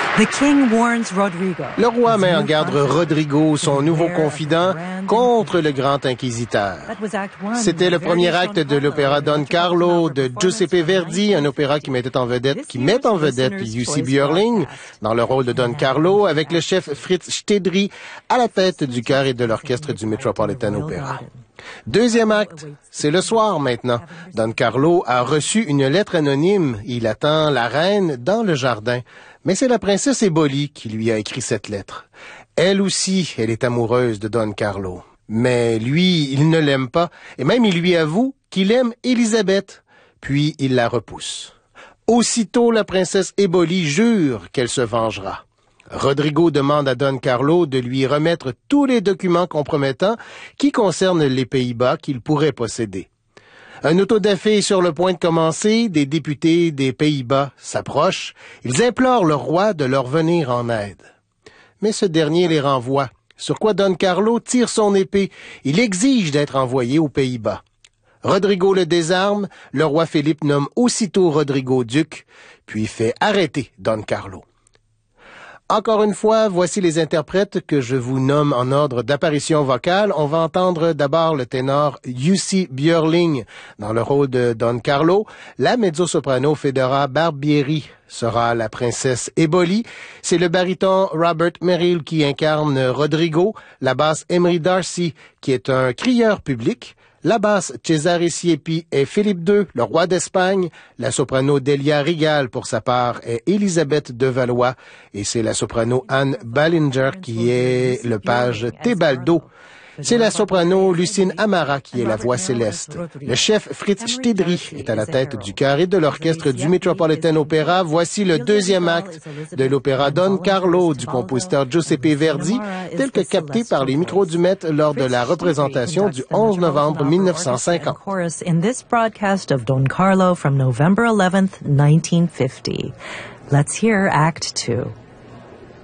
Le roi met en garde Rodrigo, son nouveau confident, contre le grand inquisiteur. C'était le premier acte de l'opéra Don Carlo de Giuseppe Verdi, un opéra qui met en vedette Jussi Björling dans le rôle de Don Carlo, avec le chef Fritz Stedry à la tête du chœur et de l'orchestre du Metropolitan Opera. Deuxième acte, c'est le soir maintenant. Don Carlo a reçu une lettre anonyme. Il attend la reine dans le jardin. Mais c'est la princesse Éboli qui lui a écrit cette lettre. Elle aussi, elle est amoureuse de Don Carlo. Mais lui, il ne l'aime pas. Et même il lui avoue qu'il aime Élisabeth. Puis il la repousse. Aussitôt, la princesse Éboli jure qu'elle se vengera. Rodrigo demande à Don Carlo de lui remettre tous les documents compromettants qui concernent les Pays-Bas qu'il pourrait posséder. Un autodafé est sur le point de commencer, des députés des Pays-Bas s'approchent, ils implorent le roi de leur venir en aide. Mais ce dernier les renvoie, sur quoi Don Carlo tire son épée, il exige d'être envoyé aux Pays-Bas. Rodrigo le désarme, le roi Philippe nomme aussitôt Rodrigo duc, puis fait arrêter Don Carlo. Encore une fois, voici les interprètes que je vous nomme en ordre d'apparition vocale. On va entendre d'abord le ténor Jussi Björling dans le rôle de Don Carlo. La mezzo-soprano Fedora Barbieri sera la princesse Éboli. C'est le baryton Robert Merrill qui incarne Rodrigo. La basse Emery Darcy qui est un crieur public. La basse Cesare Siepi est Philippe II, le roi d'Espagne. La soprano Delia Rigal, pour sa part, est Élisabeth de Valois. Et c'est la soprano Anne Ballinger qui est le page Tebaldo. C'est la soprano Lucine Amara qui est la voix céleste. Le chef Fritz Stedry est à la tête du chœur et de l'orchestre du Metropolitan Opera. Voici le deuxième acte de l'opéra Don Carlo du compositeur Giuseppe Verdi, tel que capté par les micros du Met lors de la représentation du 11 novembre 1950. In this broadcast of Don Carlo from November 11th, 1950. Let's hear Act 2.